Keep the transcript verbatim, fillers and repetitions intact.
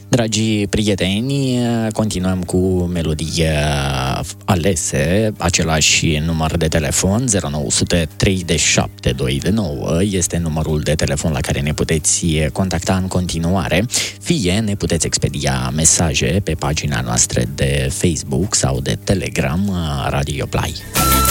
Dragii prieteni, continuăm cu melodie alese, același număr de telefon, zero nouă zero trei șapte doi nouă, este numărul de telefon la care ne puteți contacta în continuare, fie ne puteți expedia mesaje pe pagina noastră de Facebook sau de Telegram, Radio Play.